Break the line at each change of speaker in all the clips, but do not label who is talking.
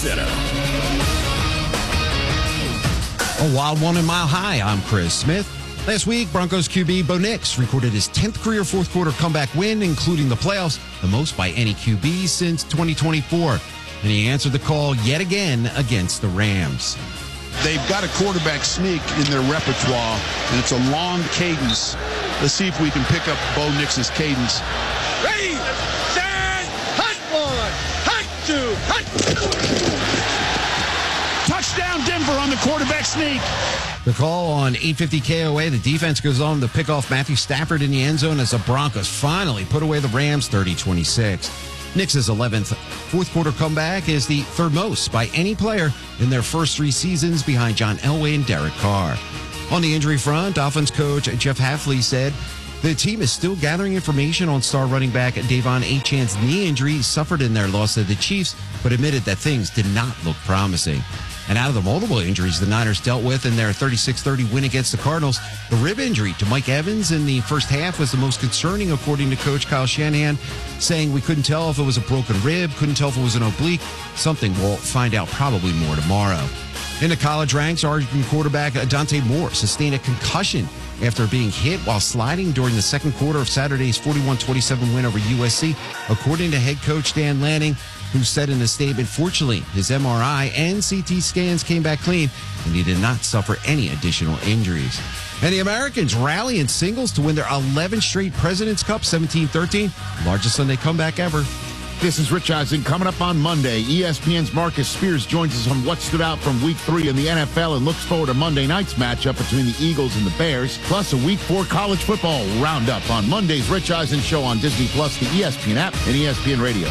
Center.
A wild one in Mile High. I'm Chris Smith. Last week, Broncos QB Bo Nix recorded his 10th career fourth quarter comeback win, including the playoffs, the most by any QB since 2024. And he answered the call yet again against the Rams.
They've got a quarterback sneak in their repertoire, and it's a long cadence. Let's see if we can pick up Bo Nix's cadence.
Ready, stand, hunt one, hunt two, hunt.
Touchdown Denver on the quarterback sneak.
The call on 850 KOA. The defense goes on to pick off Matthew Stafford in the end zone as the Broncos finally put away the Rams 30-26. Nix's 11th fourth quarter comeback is the third most by any player in their first 3 seasons behind John Elway and Derek Carr. On the injury front, Dolphins coach Jeff Hafley said the team is still gathering information on star running back Davon Achan's knee injury suffered in their loss to the Chiefs, but admitted that things did not look promising. And out of the multiple injuries the Niners dealt with in their 36-30 win against the Cardinals, the rib injury to Mike Evans in the first half was the most concerning, according to Coach Kyle Shanahan, saying we couldn't tell if it was a broken rib, couldn't tell if it was an oblique. Something we'll find out probably more tomorrow. In the college ranks, Oregon quarterback Dante Moore sustained a concussion after being hit while sliding during the second quarter of Saturday's 41-27 win over USC, according to head coach Dan Lanning, who said in a statement, fortunately, his MRI and CT scans came back clean, and he did not suffer any additional injuries. And the Americans rally in singles to win their 11th straight President's Cup, 17-13, largest Sunday comeback ever.
This is Rich Eisen. Coming up on Monday, ESPN's Marcus Spears joins us on what stood out from Week 3 in the NFL and looks forward to Monday night's matchup between the Eagles and the Bears, plus a Week 4 college football roundup on Monday's Rich Eisen Show on Disney+, the ESPN app, and ESPN Radio.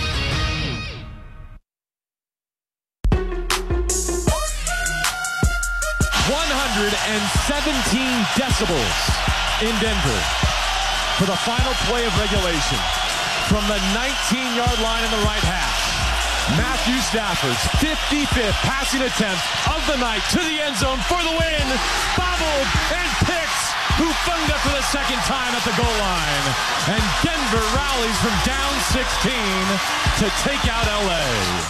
117 decibels in Denver for the final play of regulation. From the 19-yard line in the right half, Matthew Stafford's 55th passing attempt of the night to the end zone for the win. Bobbled and picked, who funged up for the second time at the goal line. And Denver rallies from down 16 to take out L.A.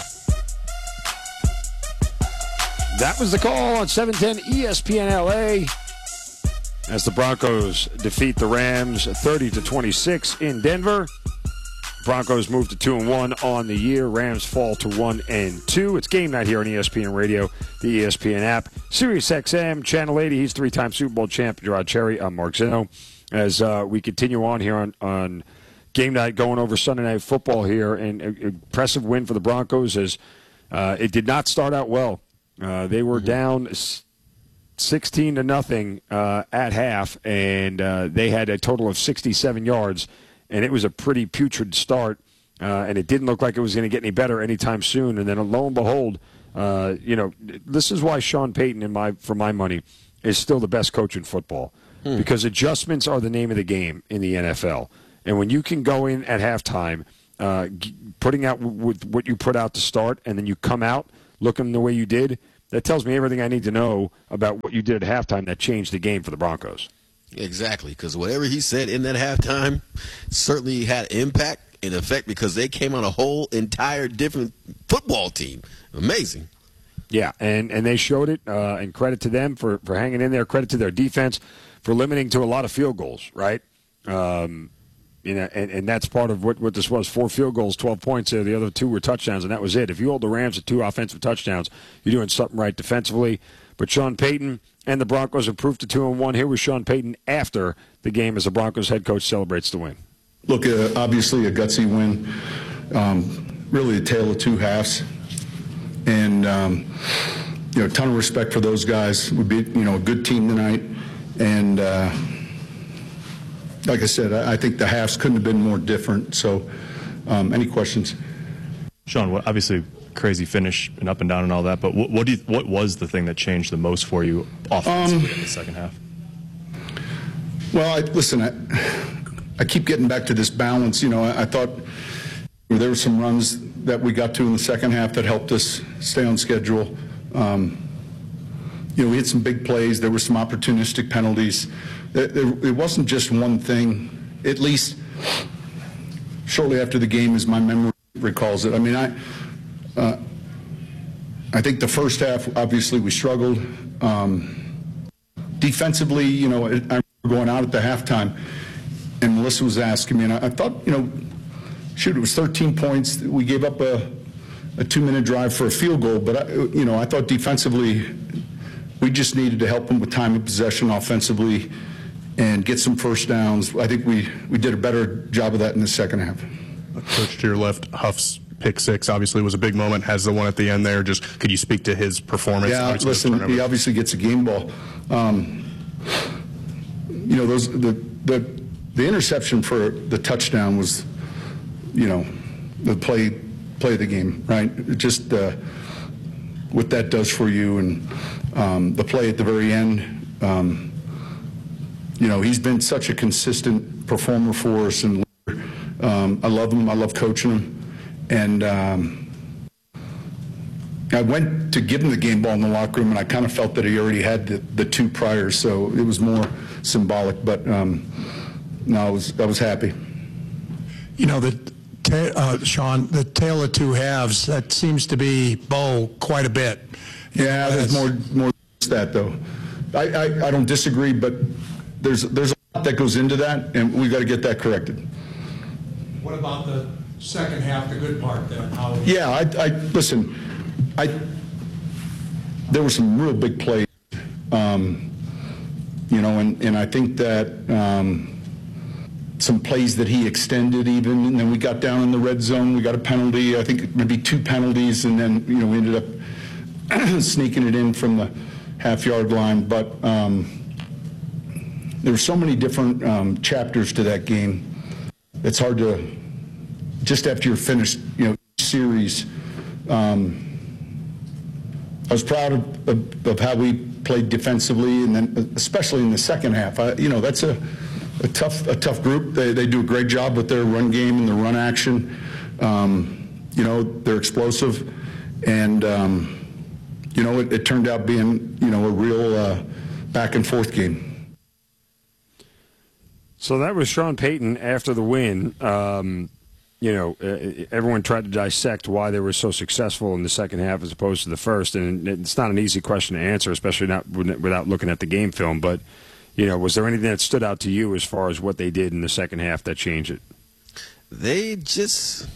That was the call on 710 ESPN LA as the Broncos defeat the Rams 30-26 in Denver. Broncos move to 2-1 on the year. Rams fall to 1-2. It's game night here on ESPN Radio, the ESPN app, Sirius XM, Channel 80. He's 3-time Super Bowl champ, Gerard Cherry. I'm Mark Zeno. As we continue on here on game night, going over Sunday Night Football here, and an impressive win for the Broncos as it did not start out well. They were down 16-0 at half, and they had a total of 67 yards, and it was a pretty putrid start, and it didn't look like it was going to get any better anytime soon. And then, lo and behold, this is why Sean Payton, for my money, is still the best coach in football, because adjustments are the name of the game in the NFL. And when you can go in at halftime, putting out with what you put out to start, and then you come out looking the way you did, that tells me everything I need to know about what you did at halftime that changed the game for the Broncos.
Exactly, because whatever he said in that halftime certainly had impact and effect, because they came on a whole entire different football team. Amazing.
Yeah, and they showed it, and credit to them for hanging in there. Credit to their defense for limiting to a lot of field goals, right? And that's part of what this was. 4 field goals, 12 points there. The other 2 were touchdowns, and that was it. If you hold the Rams to 2 offensive touchdowns, you're doing something right defensively. But Sean Payton and the Broncos improved to 2-1. Here was Sean Payton after the game as the Broncos head coach celebrates the win.
Look, obviously a gutsy win. Really a tale of 2 halves. And, a ton of respect for those guys. We beat, a good team tonight. And, like I said, I think the halves couldn't have been more different. So, any questions?
Sean, obviously crazy finish and up and down and all that, but what was the thing that changed the most for you offensively in the second half?
Well, I keep getting back to this balance. I thought there were some runs that we got to in the second half that helped us stay on schedule. We had some big plays. There were some opportunistic penalties. It wasn't just one thing, at least shortly after the game, as my memory recalls it. I mean, I think the first half, obviously, we struggled. Defensively, I remember going out at the halftime, and Melissa was asking me, and I thought, shoot, it was 13 points. We gave up a 2-minute drive for a field goal, but I thought defensively we just needed to help them with time of possession offensively and get some first downs. I think we did a better job of that in the second half.
Coach, to your left, Huff's pick six obviously was a big moment. Has the one at the end there. Just could you speak to his performance?
Yeah, listen, he obviously gets a game ball. The interception for the touchdown was, the play of the game, right? Just what that does for you, and the play at the very end. He's been such a consistent performer for us, and I love him. I love coaching him. And I went to give him the game ball in the locker room, and I kind of felt that he already had the two prior, so it was more symbolic. But no, I was happy.
Sean, the tale of two halves, that seems to be Bo quite a bit.
Yeah, there's more to that, though. I don't disagree, but there's a lot that goes into that, and we've got to get that corrected.
What about the second half, the good part then?
Yeah, listen, there were some real big plays, and I think that some plays that he extended even, and then we got down in the red zone. We got a penalty, I think maybe 2 penalties, and then, we ended up sneaking it in from the half-yard line. But there were so many different chapters to that game. It's hard to, just after you're finished, series, I was proud of how we played defensively, and then especially in the second half. That's a tough group. They do a great job with their run game and their run action. They're explosive, and it turned out being a real back and forth game.
So that was Sean Payton after the win. Everyone tried to dissect why they were so successful in the second half as opposed to the first, and it's not an easy question to answer, especially not without looking at the game film. But, was there anything that stood out to you as far as what they did in the second half that changed it?
They just,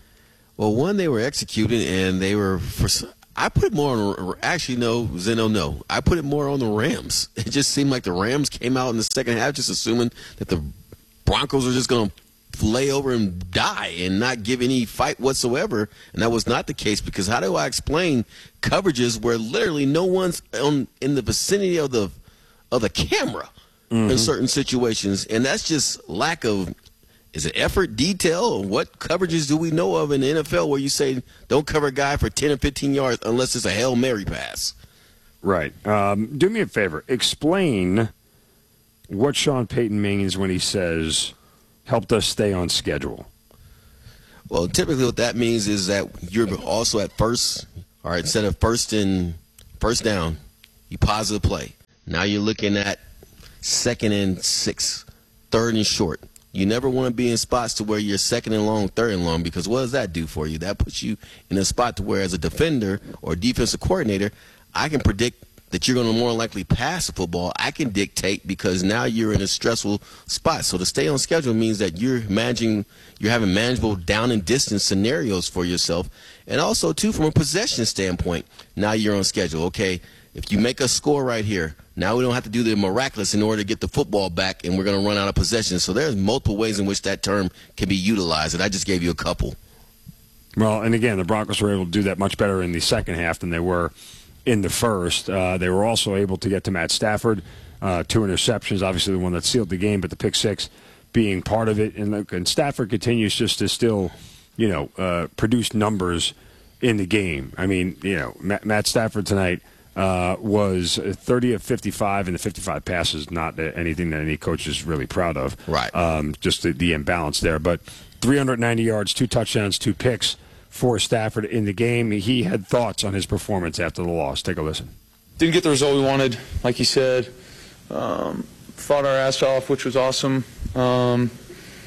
one, they were executing, and they were I put it more on, actually, no, Zeno, no. I put it more on the Rams. It just seemed like the Rams came out in the second half just assuming that the Broncos were just going to lay over and die and not give any fight whatsoever, and that was not the case, because how do I explain coverages where literally no one's in the vicinity of the camera in certain situations, and that's just lack of, is it effort, detail? What coverages do we know of in the NFL where you say don't cover a guy for 10 or 15 yards unless it's a Hail Mary pass?
Right. Do me a favor. Explain what Sean Payton means when he says, helped us stay on schedule.
Well, typically what that means is that you're also at first, or instead of first down, you pause the play. Now you're looking at 2nd and 6, 3rd and short. You never want to be in spots to where you're 2nd and long, 3rd and long, because what does that do for you? That puts you in a spot to where, as a defender or defensive coordinator, I can predict that you're going to more likely pass the football. I can dictate, because now you're in a stressful spot. So to stay on schedule means that you're having manageable down and distance scenarios for yourself. And also, too, from a possession standpoint, now you're on schedule. Okay, if you make a score right here, now we don't have to do the miraculous in order to get the football back, and we're going to run out of possession. So there's multiple ways in which that term can be utilized, and I just gave you a couple.
Well, and again, the Broncos were able to do that much better in the second half than they were in the first. They were also able to get to Matt Stafford, 2 interceptions, obviously the one that sealed the game, but the pick six being part of it. And Stafford continues just to still, produce numbers in the game. I mean, Matt Stafford tonight was 30 of 55, and the 55 passes, not anything that any coach is really proud of.
Right.
Just the imbalance there. But 390 yards, 2 touchdowns, 2 picks for Stafford in the game. He had thoughts on his performance after the loss. Take a listen.
Didn't get the result we wanted, like he said. Fought our ass off, which was awesome.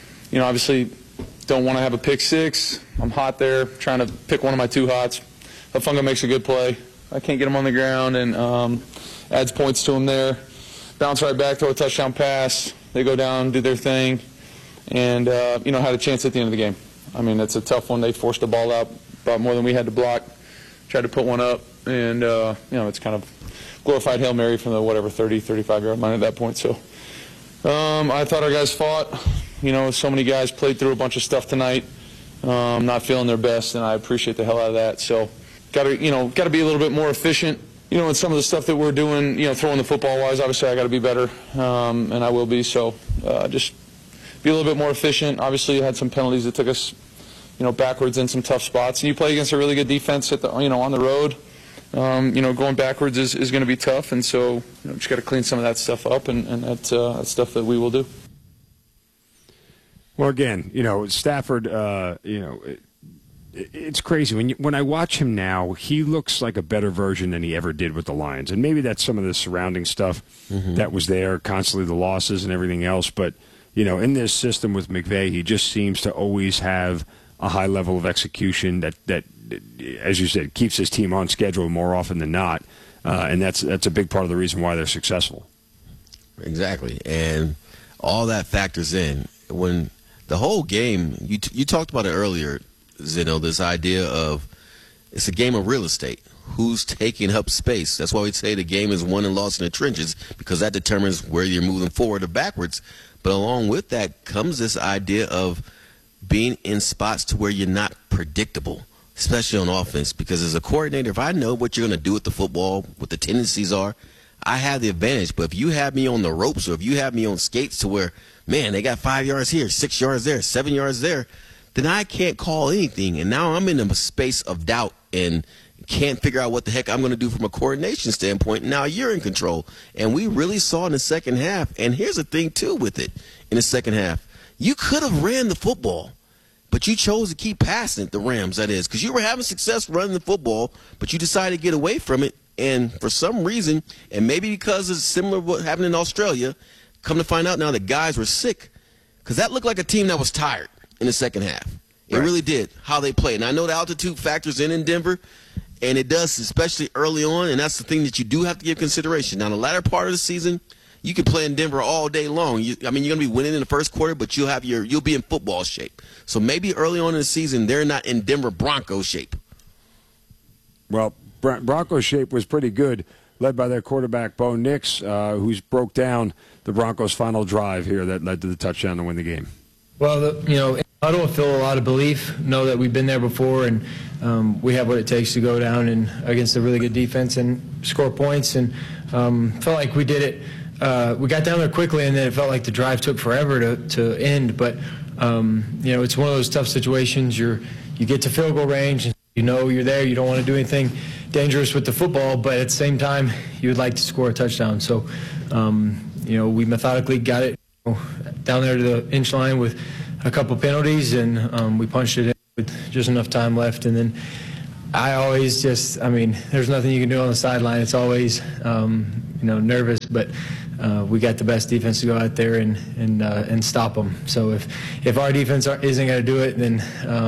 Obviously don't want to have a pick six. I'm hot there, trying to pick one of my 2 hots. Hufanga makes a good play. I can't get him on the ground, and adds points to him there. Bounce right back, throw a touchdown pass. They go down, do their thing, and had a chance at the end of the game. I mean, it's a tough one. They forced the ball out about more than we had to block. Tried to put one up, and it's kind of glorified Hail Mary from the 35-yard line at that point. So I thought our guys fought. So many guys played through a bunch of stuff tonight, not feeling their best, and I appreciate the hell out of that. So got to be a little bit more efficient. In some of the stuff that we're doing, throwing the football wise, obviously I got to be better, and I will be. So just be a little bit more efficient. Obviously, you had some penalties that took us, backwards in some tough spots. And you play against a really good defense at on the road. Going backwards is going to be tough, and so just got to clean some of that stuff up, and that's stuff that we will do.
Well, again, Stafford, it's crazy. When I watch him now, he looks like a better version than he ever did with the Lions. And maybe that's some of the surrounding stuff that was there, constantly the losses and everything else. But, in this system with McVay, he just seems to always have a high level of execution that, as you said, keeps his team on schedule more often than not. And that's a big part of the reason why they're successful.
Exactly. And all that factors in. When the whole game, you talked about it earlier, Zeno, this idea of it's a game of real estate. Who's taking up space? That's why we say the game is won and lost in the trenches, because that determines where you're moving forward or backwards. But along with that comes this idea of being in spots to where you're not predictable, especially on offense. Because as a coordinator, if I know what you're going to do with the football, what the tendencies are, I have the advantage. But if you have me on the ropes, or if you have me on skates to where, man, they got 5 yards here, 6 yards there, 7 yards there, then I can't call anything. And now I'm in a space of doubt and can't figure out what the heck I'm going to do from a coordination standpoint. Now you're in control. And we really saw in the second half, and here's the thing, too, with it in the second half. You could have ran the football, but you chose to keep passing it, the Rams, that is, because you were having success running the football, but you decided to get away from it. And for some reason, and maybe because it's similar to what happened in Australia, come to find out now the guys were sick, because that looked like a team that was tired in the second half. It really did, how they played. And I know the altitude factors in Denver, and it does, especially early on, and that's the thing that you do have to give consideration. Now, the latter part of the season, you can play in Denver all day long. You're going to be winning in the first quarter, but you'll be in football shape. So maybe early on in the season, they're not in Denver Broncos shape.
Well, Broncos shape was pretty good, led by their quarterback, Bo Nix, who's broke down the Broncos' final drive here that led to the touchdown to win the game.
Well, I don't feel a lot of belief, know that we've been there before, and we have what it takes to go down and against a really good defense and score points, and felt like we did it. We got down there quickly, and then it felt like the drive took forever to end, but it's one of those tough situations. You get to field goal range, and you're there, you don't want to do anything dangerous with the football, but at the same time, you would like to score a touchdown. So, we methodically got it down there to the inch line with a couple penalties, and we punched it in with just enough time left. And then I always there's nothing you can do on the sideline. It's always, nervous, but we got the best defense to go out there and stop them. So if our defense isn't going to do it, then,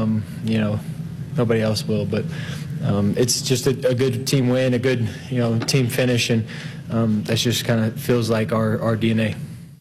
nobody else will. But it's just a good team win, a good, team finish, and that just kind of feels like our DNA.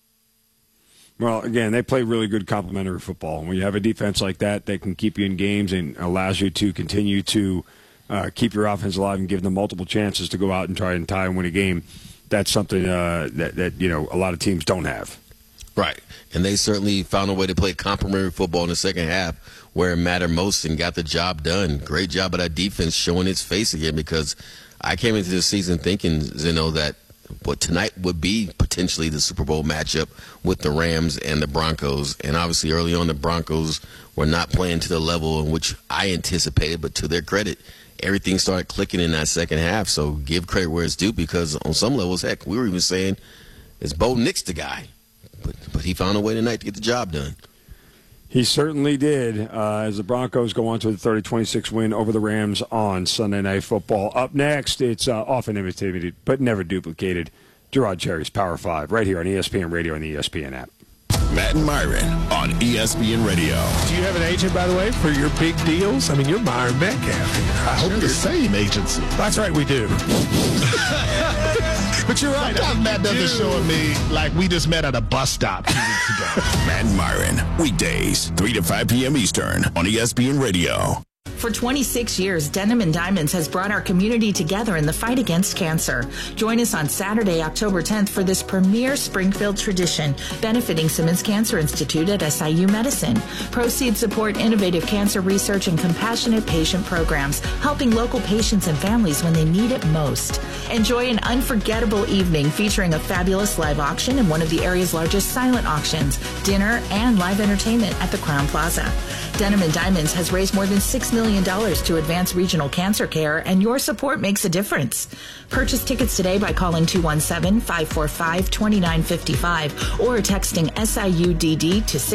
Well, again, they play really good complementary football. When you have a defense like that can keep you in games and allows you to continue to keep your offense alive and give them multiple chances to go out and try and tie and win a game, that's something that a lot of teams don't have.
Right. And they certainly found a way to play complementary football in the second half where it mattered most and got the job done. Great job of that defense showing its face again, because I came into this season thinking, Zeno, that what tonight would be potentially the Super Bowl matchup with the Rams and the Broncos. And obviously early on the Broncos were not playing to the level in which I anticipated, but to their credit, everything started clicking in that second half. So give credit where it's due, because on some levels, heck, we were even saying, is Bo Nix the guy? But he found a way tonight to get the job done.
He certainly did, as the Broncos go on to the 30-26 win over the Rams on Sunday Night Football. Up next, it's often imitated but never duplicated, Gerard Cherry's Power 5, right here on ESPN Radio and the ESPN app.
Matt and Myron on ESPN Radio.
Do you have an agent, by the way, for your big deals? I mean, you're Myron Metcalf here. I hope the same agency. That's right, we do. But you're right.
Sometimes Matt doesn't show me like we just met at a bus stop 2 weeks ago.
Matt and Myron, weekdays, 3 to 5 p.m. Eastern on ESPN Radio.
For 26 years, Denim & Diamonds has brought our community together in the fight against cancer. Join us on Saturday, October 10th for this premier Springfield tradition, benefiting Simmons Cancer Institute at SIU Medicine. Proceeds support innovative cancer research and compassionate patient programs, helping local patients and families when they need it most. Enjoy an unforgettable evening featuring a fabulous live auction and one of the area's largest silent auctions, dinner, and live entertainment at the Crowne Plaza. Denim & Diamonds has raised more than $6 million to advance regional cancer care, and your support makes a difference. Purchase tickets today by calling 217-545-2955 or texting SIUDD to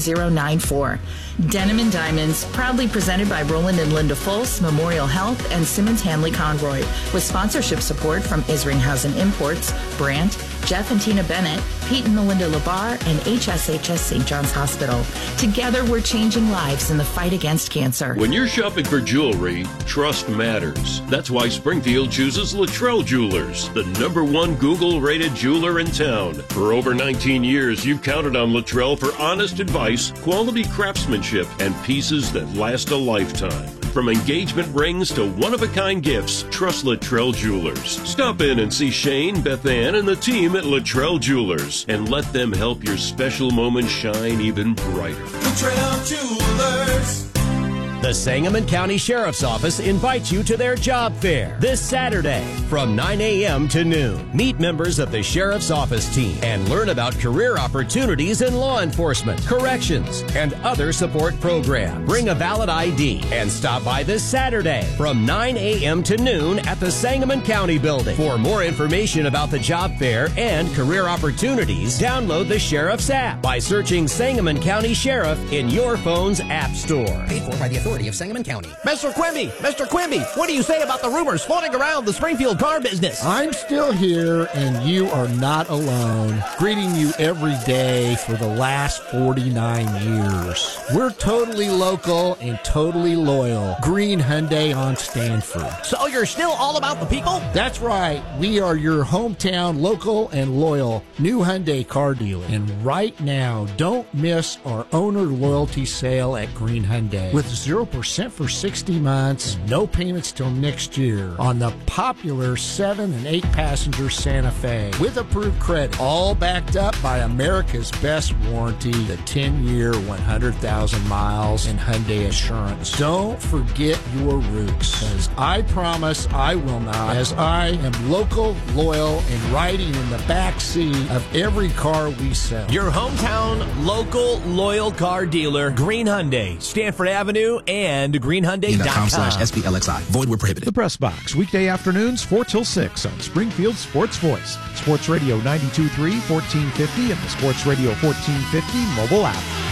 61094. Denim & Diamonds, proudly presented by Roland and Linda Folse, Memorial Health, and Simmons Hanley Conroy, with sponsorship support from Isringhausen Imports, Brandt, Jeff and Tina Bennett, Pete and Melinda Labar, and HSHS St. John's Hospital. Together, we're changing lives in the fight against cancer.
When you're shopping for jewelry, trust matters. That's why Springfield chooses Luttrell Jewelers, the #1 Google-rated jeweler in town. For over 19 years, you've counted on Luttrell for honest advice, quality craftsmanship, and pieces that last a lifetime. From engagement rings to one-of-a-kind gifts, trust Luttrell Jewelers. Stop in and see Shane, Beth Ann, and the team at Luttrell Jewelers, and let them help your special moments shine even brighter.
Luttrell Jewelers.
The Sangamon County Sheriff's Office invites you to their job fair this Saturday from 9 a.m. to noon. Meet members of the Sheriff's Office team and learn about career opportunities in law enforcement, corrections, and other support programs. Bring a valid ID and stop by this Saturday from 9 a.m. to noon at the Sangamon County Building. For more information about the job fair and career opportunities, download the Sheriff's app by searching Sangamon County Sheriff in your phone's app store.
Paid for by the authority of Sangamon County.
Mr. Quimby, what do you say about the rumors floating around the Springfield car business?
I'm still here, and you are not alone. Greeting you every day for the last 49 years. We're totally local and totally loyal. Green Hyundai on Stanford.
So you're still all about the people?
That's right. We are your hometown local and loyal new Hyundai car dealer. And right now, don't miss our owner loyalty sale at Green Hyundai with 0% for 60 months, no payments till next year on the popular 7 and 8 passenger Santa Fe with approved credit, all backed up by America's best warranty, the 10-year, 100,000 miles and Hyundai Assurance. Don't forget your roots, because I promise I will not, as I am local, loyal, and riding in the back seat of every car we sell.
Your hometown, local, loyal car dealer, Green Hyundai, Stanford Avenue, and greenhyundai.com/SBLXI.
Void where prohibited.
The Press Box, weekday afternoons 4 till 6 on Springfield Sports Voice, Sports Radio 92.3, 1450, and the Sports Radio 1450 mobile app.